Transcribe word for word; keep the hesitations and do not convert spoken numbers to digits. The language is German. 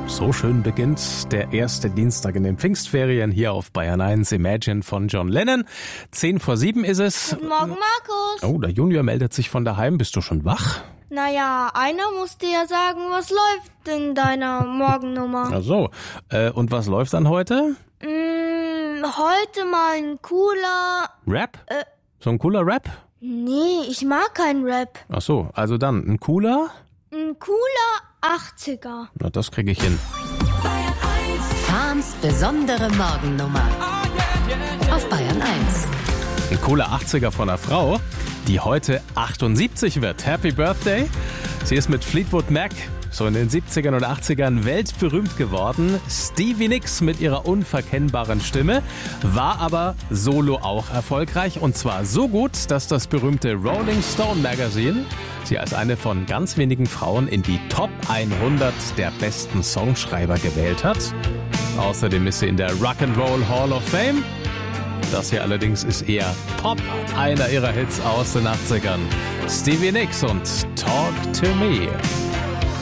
So schön beginnt der erste Dienstag in den Pfingstferien hier auf Bayern eins. Imagine von John Lennon. Zehn vor sieben ist es. Guten Morgen, Markus. Oh, der Junior meldet sich von daheim. Bist du schon wach? Naja, einer muss dir ja sagen, was läuft in deiner Morgennummer. Ach so. Äh, und was läuft dann heute? Mm, heute mal ein cooler... Rap? Äh, so ein cooler Rap? Nee, ich mag keinen Rap. Ach so, also dann ein cooler? Ein cooler achtziger. Na, das kriege ich hin. Fahns besondere Morgennummer auf Bayern eins. Ein cooler achtziger von einer Frau, die heute achtundsiebzig wird. Happy Birthday. Sie ist mit Fleetwood Mac so in den siebzigern und achtzigern weltberühmt geworden. Stevie Nicks mit ihrer unverkennbaren Stimme war aber solo auch erfolgreich. Und zwar so gut, dass das berühmte Rolling Stone Magazine sie als eine von ganz wenigen Frauen in die Top hundert der besten Songschreiber gewählt hat. Außerdem ist sie in der Rock'n'Roll Hall of Fame. Das hier allerdings ist eher Pop, einer ihrer Hits aus den achtzigern. Stevie Nicks und Talk to Me.